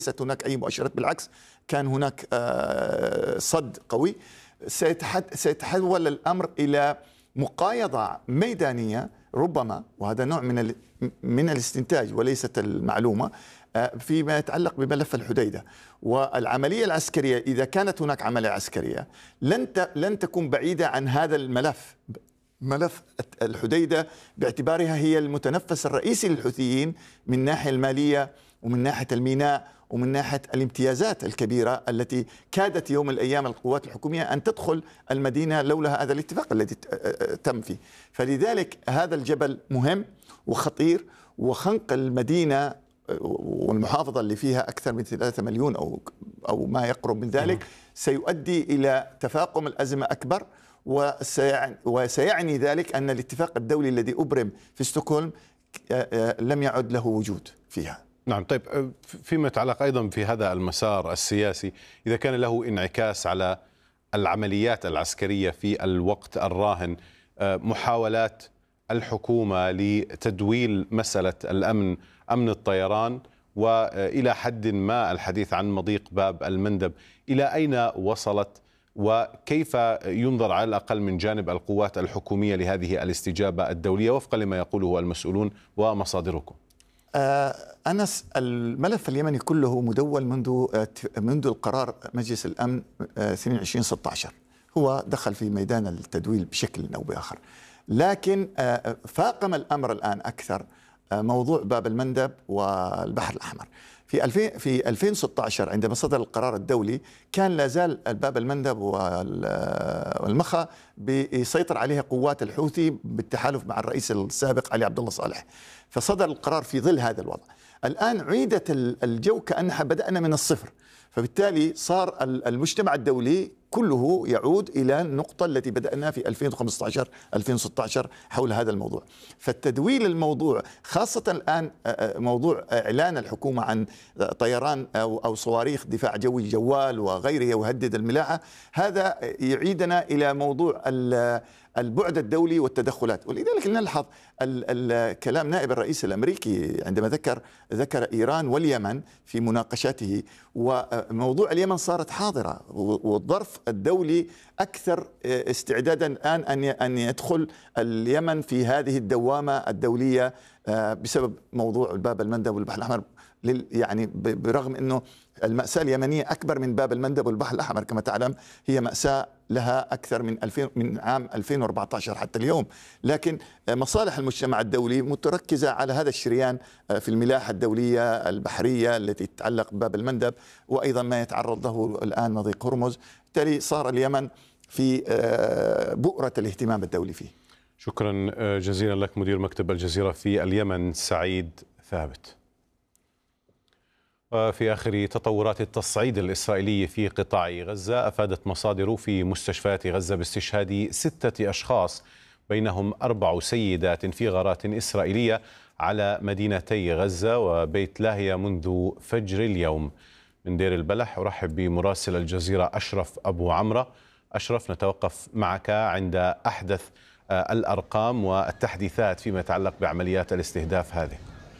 ليست هناك أي مؤشرات، بالعكس كان هناك صد قوي. سيتحول الأمر إلى مقايضة ميدانية ربما، وهذا نوع من الاستنتاج وليست المعلومة، فيما يتعلق بملف الحديدة والعملية العسكرية. إذا كانت هناك عملية عسكرية لن تكون بعيدة عن هذا الملف، ملف الحديدة، باعتبارها هي المتنفس الرئيسي للحوثيين من الناحية المالية ومن ناحية الميناء ومن ناحية الامتيازات الكبيرة التي كادت يوم من الأيام القوات الحكومية أن تدخل المدينة لولا هذا الاتفاق الذي تم فيه. فلذلك هذا الجبل مهم وخطير، وخنق المدينة والمحافظة اللي فيها أكثر من 3 مليون أو ما يقرب من ذلك سيؤدي إلى تفاقم الأزمة أكبر، وسيعني ذلك أن الاتفاق الدولي الذي أبرم في ستوكهولم لم يعد له وجود فيها. نعم. طيب، فيما يتعلق أيضا في هذا المسار السياسي، إذا كان له انعكاس على العمليات العسكرية في الوقت الراهن، محاولات الحكومة لتدويل مسألة الأمن، أمن الطيران، وإلى حد ما الحديث عن مضيق باب المندب، إلى أين وصلت؟ وكيف ينظر على الأقل من جانب القوات الحكومية لهذه الاستجابة الدولية وفقا لما يقوله المسؤولون ومصادركم؟ أنس، الملف اليمني كله مدول منذ القرار مجلس الأمن 22/16، هو دخل في ميدان التدويل بشكل أو بآخر، لكن فاقم الأمر الآن أكثر موضوع باب المندب والبحر الأحمر. في 2016 عندما صدر القرار الدولي كان لا زال باب المندب والمخا بيسيطر عليها قوات الحوثي بالتحالف مع الرئيس السابق علي عبد الله صالح، فصدر القرار في ظل هذا الوضع. الآن عيدت الجو كأنها بدأنا من الصفر، فبالتالي صار المجتمع الدولي كله يعود إلى النقطة التي بدأنا في 2015-2016 حول هذا الموضوع. فالتدويل الموضوع خاصة الآن موضوع إعلان الحكومة عن طيران أو صواريخ دفاع جوي جوال وغيره يهدد الملاحة، هذا يعيدنا إلى موضوع البعد الدولي والتدخلات. ولذلك نلحظ كلام نائب الرئيس الأمريكي عندما ذكر إيران واليمن في مناقشاته، وموضوع اليمن صارت حاضرة، والظرف الدولي أكثر استعدادا الآن أن يدخل اليمن في هذه الدوامة الدولية بسبب موضوع باب المندب والبحر الأحمر. يعني برغم أنه المأساة اليمنية أكبر من باب المندب والبحر الأحمر كما تعلم، هي مأساة لها أكثر من عام 2014 حتى اليوم، لكن مصالح المجتمع الدولي متركزة على هذا الشريان في الملاحة الدولية البحرية التي تتعلق بباب المندب، وأيضا ما يتعرض له الآن مضيق هرمز. بالتالي صار اليمن في بؤرة الاهتمام الدولي فيه. شكرا جزيلا لك مدير مكتب الجزيرة في اليمن سعيد ثابت. وفي آخر تطورات التصعيد الإسرائيلي في قطاع غزة، أفادت مصادر في مستشفيات غزة باستشهاد 6 أشخاص بينهم 4 سيدات في غارات إسرائيلية على مدينتي غزة وبيت لاهيا منذ فجر اليوم. من دير البلح أرحب بمراسل الجزيرة أشرف أبو عمرة. أشرف، نتوقف معك عند أحدث الأرقام والتحديثات فيما يتعلق بعمليات الاستهداف هذه.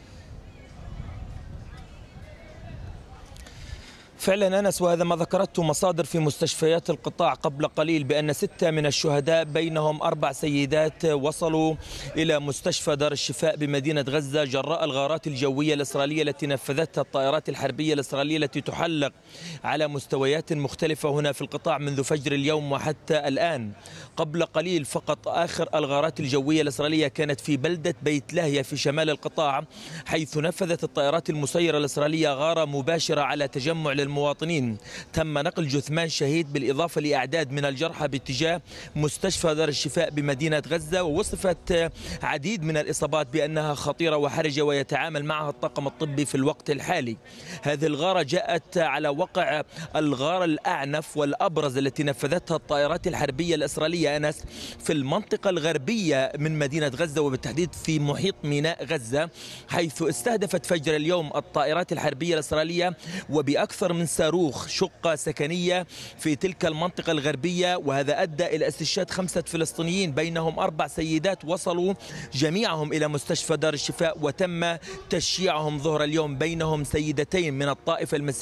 فعلا أنس، وهذا ما ذكرته مصادر في مستشفيات القطاع قبل قليل بأن 6 من الشهداء بينهم 4 سيدات وصلوا إلى مستشفى دار الشفاء بمدينة غزة جراء الغارات الجوية الإسرائيلية التي نفذتها الطائرات الحربية الإسرائيلية التي تحلق على مستويات مختلفة هنا في القطاع منذ فجر اليوم وحتى الآن. قبل قليل فقط آخر الغارات الجوية الإسرائيلية كانت في بلدة بيت لاهيا في شمال القطاع، حيث نفذت الطائرات المسيرة الإسرائيلية غارة مباشرة على تجمع للمواطنين. تم نقل جثمان شهيد بالإضافة لأعداد من الجرحى باتجاه مستشفى دار الشفاء بمدينة غزة، ووصفت عديد من الإصابات بأنها خطيرة وحرجة ويتعامل معها الطاقم الطبي في الوقت الحالي. هذه الغارة جاءت على وقع الغارة الأعنف والأبرز التي نفذتها الطائرات الحربية الإسرائيلية أنس في المنطقة الغربية من مدينة غزة، وبالتحديد في محيط ميناء غزة، حيث استهدفت فجر اليوم الطائرات الحربية الإسرائيلية وبأكثر من من صاروخ شقة سكنية في تلك المنطقة الغربية، وهذا أدى إلى استشهاد 5 فلسطينيين بينهم 4 سيدات وصلوا جميعهم إلى مستشفى دار الشفاء وتم تشييعهم ظهر اليوم، بينهم سيدتين من الطائفة المسيحية